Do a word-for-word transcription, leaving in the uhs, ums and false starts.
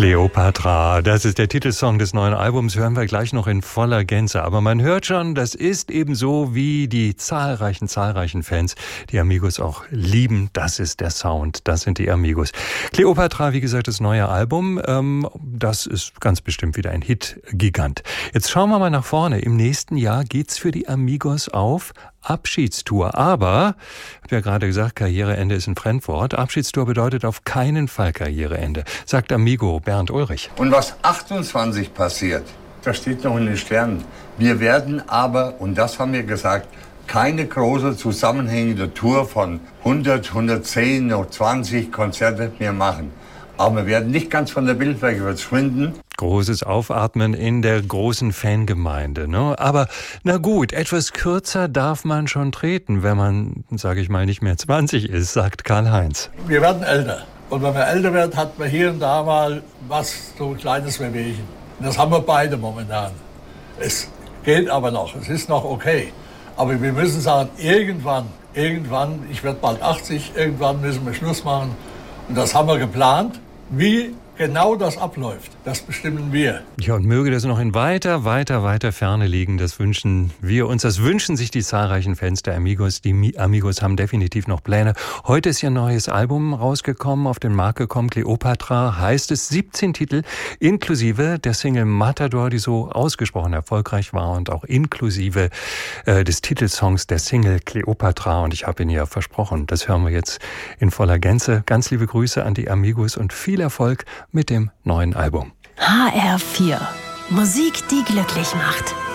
Kleopatra, das ist der Titelsong des neuen Albums, hören wir gleich noch in voller Gänze. Aber man hört schon, das ist eben so, wie die zahlreichen, zahlreichen Fans die Amigos auch lieben. Das ist der Sound, das sind die Amigos. Kleopatra, wie gesagt, das neue Album, ähm, das ist ganz bestimmt wieder ein Hit-Gigant. Jetzt schauen wir mal nach vorne. Im nächsten Jahr geht's für die Amigos auf Abschiedstour. Aber, ich habe ja gerade gesagt, Karriereende ist ein Fremdwort. Abschiedstour bedeutet auf keinen Fall Karriereende, sagt Amigo Bernd Ulrich. Und was achtundzwanzig passiert, das steht noch in den Sternen. Wir werden aber, und das haben wir gesagt, keine große zusammenhängende Tour von hundert, hundertzehn, noch zwanzig Konzerte mehr machen. Aber wir werden nicht ganz von der Bildfläche verschwinden. Großes Aufatmen in der großen Fangemeinde, ne? Aber na gut, etwas kürzer darf man schon treten, wenn man, sage ich mal, nicht mehr zwanzig ist, sagt Karl-Heinz. Wir werden älter. Und wenn man älter wird, hat man hier und da mal was, so ein kleines Wehwehchen. Und das haben wir beide momentan. Es geht aber noch, es ist noch okay. Aber wir müssen sagen, irgendwann, irgendwann, ich werde bald achtzig, irgendwann müssen wir Schluss machen. Und das haben wir geplant. Wie genau das abläuft, das bestimmen wir. Ja, und möge das noch in weiter, weiter, weiter Ferne liegen. Das wünschen wir uns. Das wünschen sich die zahlreichen Fans der Amigos. Die Amigos haben definitiv noch Pläne. Heute ist ihr neues Album rausgekommen, auf den Markt gekommen. Kleopatra heißt es. siebzehn Titel, inklusive der Single Matador, die so ausgesprochen erfolgreich war und auch inklusive äh, des Titelsongs der Single Kleopatra. Und ich habe Ihnen ja versprochen, das hören wir jetzt in voller Gänze. Ganz liebe Grüße an die Amigos und viel Erfolg mit dem neuen Album. H R vier. Musik, die glücklich macht.